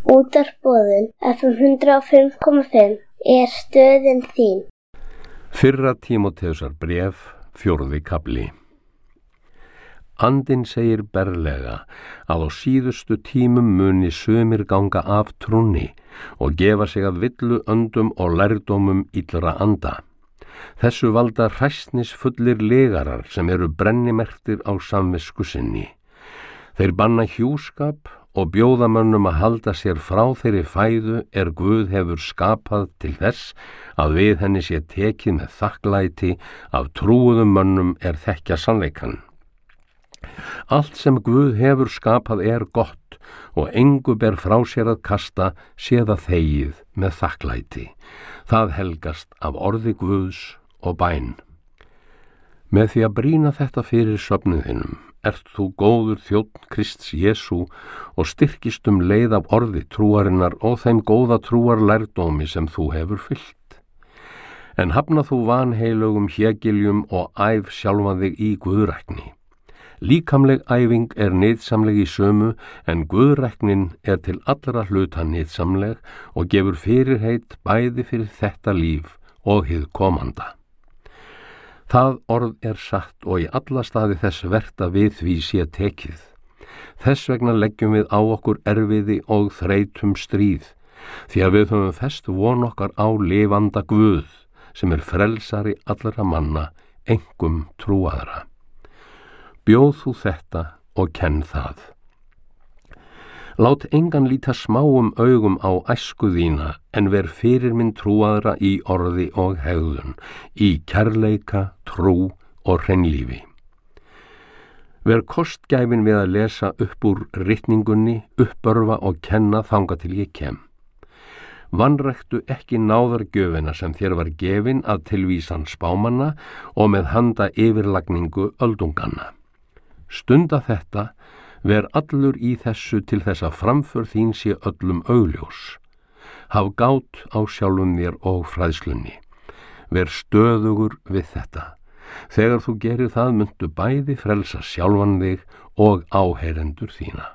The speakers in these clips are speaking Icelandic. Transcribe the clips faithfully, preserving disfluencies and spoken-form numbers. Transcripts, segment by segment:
Útvarpsboðun F M hundrað og fimm komma fimm er stöðin þín. Fyrra Tímóteusar bréf, fjórði kafli. Andinn segir berlega að á síðustu tímum muni sumir ganga af trúnni og gefa sig að villu öndum og lærdómum illra anda. Þessu valda hræsnisfullir legarar sem eru brennimerktir á samvisku sinni. Þeir banna hjúskap og bjóða mönnum að halda sér frá þeirri fæðu er Guð hefur skapað til þess að við henni sé tekið með þakklæti af trúuðum mönnum er þekkja sannleikann. Allt sem Guð hefur skapað er gott og engu ber frá sér að kasta sé það þegið með þakklæti. Það helgast af orði Guðs og bæn. Með því að brýna þetta fyrir söfnuðinum ert þú góður þjónn Krists Jesú og styrkist um leið af orði trúarinnar og þeim góða trúar lærdómi sem þú hefur fyllt. En hafna þú vanheilugum hjegiljum og æf sjálfan þig í guðrækni. Líkamleg æfing er nytsamleg í sömu en guðræknin er til allra hluta nytsamleg og gefur fyrirheit bæði fyrir þetta líf og hið komanda. Það orð er satt og í alla staði þess vert að við því sé tekið. Þess vegna leggjum við á okkur erfiði og þreytum stríð, því að við höfum fest von okkar á lifanda Guð, sem er frelsari allra manna, einkum trúaðra. Bjóð þú þetta og kenn það. Lát engan líta smáum augum á æsku þína en ver fyrir minn trúaðra í orði og hegðun, í kærleika, trú og hreinlífi. Ver kostgæfin við að lesa upp úr ritningunni, uppörfa og kenna þanga til ég kem. Vanræktu ekki náðargjöfina sem þér var gefin að tilvísan spámanna og með handa yfirlagningu öldunganna. Stunda þetta, ver allur í þessu til þess að framför þín sé öllum augljós. Haf gát á sjálfum þér og fræðslunni. Ver stöðugur við þetta. Þegar þú gerir það muntu bæði frelsa sjálfan þig og áheyrendur þína.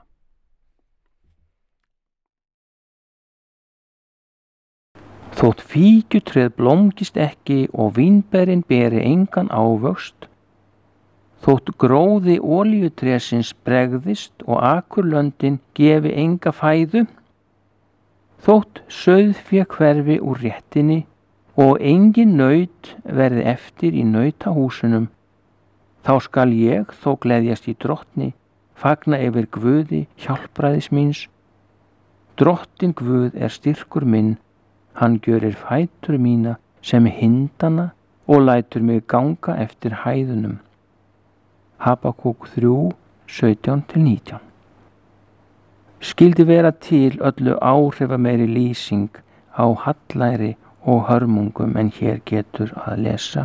Þótt fíkjutréð blómgist ekki og vínberin beri engan ávöxt, þótt gróði olíutrésins bregðist og akurlöndin gefi enga fæðu, þótt sauðfé hverfi úr réttinni og engin naut verði eftir í nautahúsunum, þá skal ég þó gleðjast í drottni, fagna yfir Guði hjálpræðis míns. Drottin Guð er styrkur minn, hann gjörir fætur mína sem hindana og lætur mig ganga eftir hæðunum. Habakúk þrjú, sautján til nítján. Skyldi vera til öllu áhrifameiri lýsing á hallæri og hörmungum en hér getur að lesa.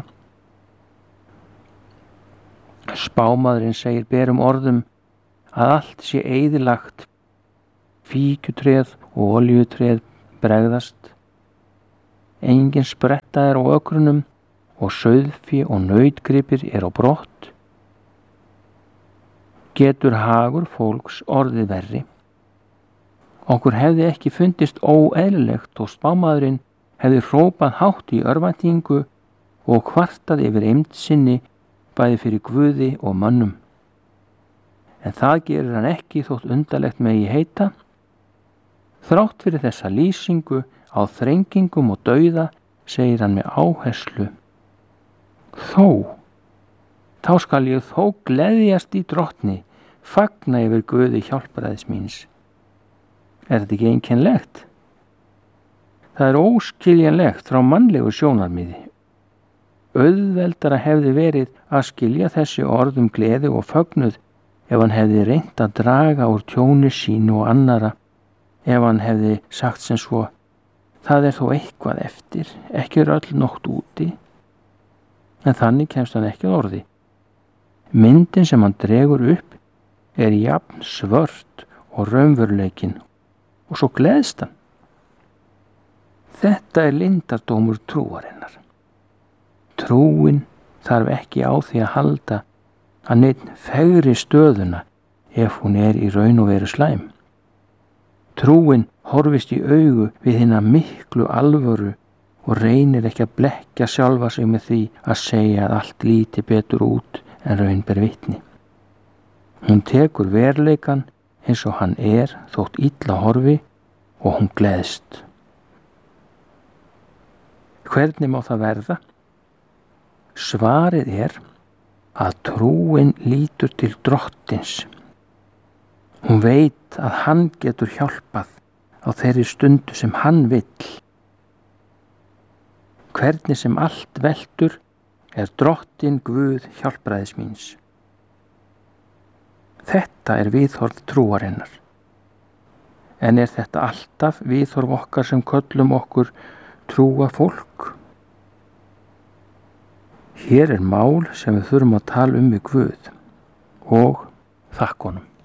Spámaðurinn segir berum orðum að allt sé eyðilagt, fíkjutréð og olíutréð bregðast, engin spretta er á ökrunum og sauðfé og nautgripir er á brott. Getur hagur fólks orðið verri. Okkur hefði ekki fundist óeðlilegt og spámaðurinn hefði hrópað hátt í örvæntingu og kvartað yfir eymd sinni bæði fyrir Guði og mönnum. En það gerir hann ekki þótt undarlegt megi heita. Þrátt fyrir þessa lýsingu á þrengingum og dauða segir hann með áherslu: Þó, þá skal ég þó gleðjast í drottni, fagna yfir Guði hjálpræðis míns. Er þetta ekki einkennilegt? Það er óskiljanlegt frá mannlegu sjónarmiði. Auðveldara hefði verið að skilja þessi orð um gleði og fögnuð ef hann hefði reynt að draga úr tjóni sínu og annara, ef hann hefði sagt sem svo: það er þó eitthvað eftir, ekki er öll nótt úti. En þannig kemst hann ekki að orði. Myndin sem hann dregur upp er jafn svört og raunveruleikinn og svo gleðst hann. Þetta er leyndardómur trúarinnar. Trúin þarf ekki á því að halda að neinn fegri stöðuna ef hún er í raun og veru slæm. Trúin horfist í augu við hina miklu alvöru og reynir ekki að blekkja sjálfa sig með því að segja að allt líti betur út en raun ber vitni. Hún tekur veruleikann eins og hann er þótt illa horfi og hún gleðst. Hvernig má það verða? Svarið er að trúin lítur til Drottins. Hún veit að hann getur hjálpað á þeirri stundu sem hann vill. Hvernig sem allt veltur er Drottin Guð hjálpræðis míns. Þetta er viðhorf trúarinnar. En er þetta alltaf viðhorf okkar sem köllum okkur trúa fólk? Hér er mál sem við þurfum að tala um við Guð og þakka honum.